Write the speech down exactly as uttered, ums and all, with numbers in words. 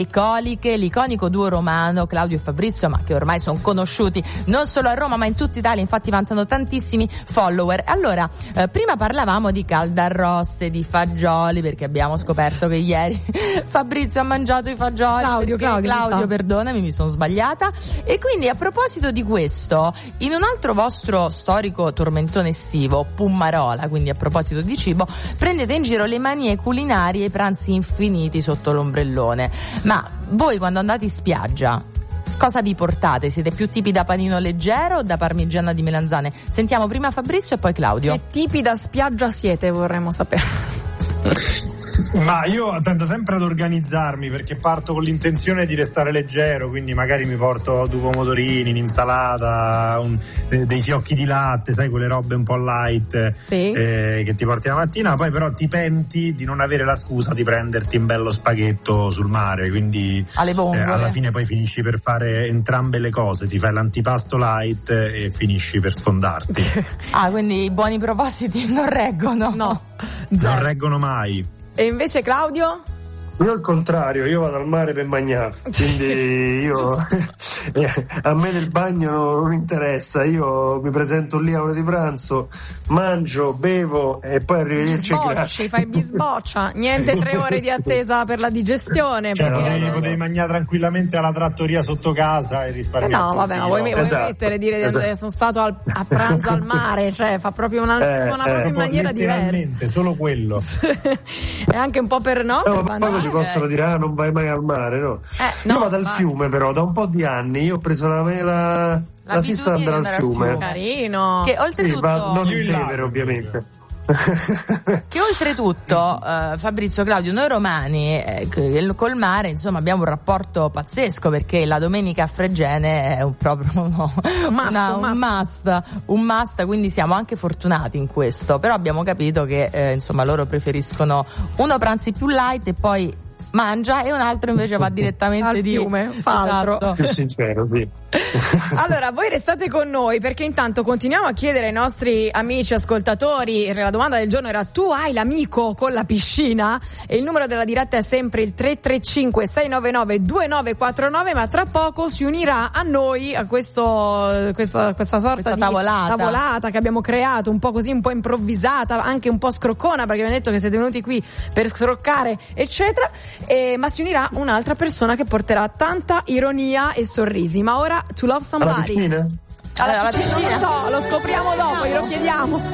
Coliche, l'iconico duo romano Claudio e Fabrizio, ma che ormai sono conosciuti non solo a Roma ma in tutta Italia, infatti vantano tantissimi follower. Allora, eh, prima parlavamo di caldarroste, di fagioli, perché abbiamo scoperto che ieri Fabrizio ha mangiato i fagioli. Claudio, Claudio, Claudio perdonami, mi sono sbagliata. E quindi a proposito di questo, in un altro vostro storico tormentone estivo, Pummarola, quindi a proposito di cibo, prendete in giro le manie culinarie e i pranzi infiniti sotto l'ombrellone. Ma voi quando andate in spiaggia cosa vi portate? Siete più tipi da panino leggero o da parmigiana di melanzane? Sentiamo prima Fabrizio e poi Claudio. Che tipi da spiaggia siete, vorremmo sapere. Ma io tendo sempre ad organizzarmi, perché parto con l'intenzione di restare leggero, quindi magari mi porto due pomodorini, un'insalata, un, de, dei fiocchi di latte, sai, quelle robe un po' light, sì. eh, che ti porti la mattina. Poi però ti penti di non avere la scusa di prenderti un bello spaghetto sul mare, quindi alle eh, alla fine poi finisci per fare entrambe le cose, ti fai l'antipasto light e finisci per sfondarti. Ah, quindi i buoni propositi non reggono? No, non reggono mai. E invece Claudio? Io al contrario, io vado al mare per mangiare, quindi io a me del bagno non interessa, io mi presento lì a ora di pranzo, mangio, bevo e poi arrivederci, grazie. Fai bisboccia, niente tre ore di attesa per la digestione. Cioè, perché... potevi, potevi mangiare tranquillamente alla trattoria sotto casa e risparmiare. Eh no, vabbè, ma vuoi, vuoi esatto, mettere dire di esatto. sono stato al, a pranzo al mare, cioè fa proprio una, eh, suona eh, proprio in maniera letteralmente, diversa. solo quello. E anche un po' per no? No, per ma poi ci possono dire ah non vai mai al mare, no? Eh, no io vado al ma... fiume però da un po' di anni, io ho preso la mela, la, la fissa di andare al fiume. fiume. Carino. Che oltretutto sì, va, non io in Tevere lago, ovviamente. Che oltretutto uh, Fabrizio, Claudio, noi romani eh, col mare insomma abbiamo un rapporto pazzesco, perché la domenica a Fregene è un, proprio uno, un, must, una, un, un must. must un must, quindi siamo anche fortunati in questo, però abbiamo capito che eh, insomma loro preferiscono uno pranzi più light e poi mangia, e un altro invece va direttamente al di fiume, fa altro. Esatto. Più sincero, sì. Allora, voi restate con noi, perché intanto continuiamo a chiedere ai nostri amici ascoltatori. La domanda del giorno era: tu hai l'amico con la piscina? E il numero della diretta è sempre il tre tre cinque sei nove nove due nove quattro nove, ma tra poco si unirà a noi a questo questa, questa sorta questa di tavolata. tavolata che abbiamo creato, un po' così, un po' improvvisata, anche un po' scroccona, perché abbiamo detto che siete venuti qui per scroccare eccetera, e, ma si unirà un'altra persona che porterà tanta ironia e sorrisi. Ma ora To Love Somebody. Alla piscina? Alla piscina, non lo so, lo scopriamo dopo, glielo chiediamo.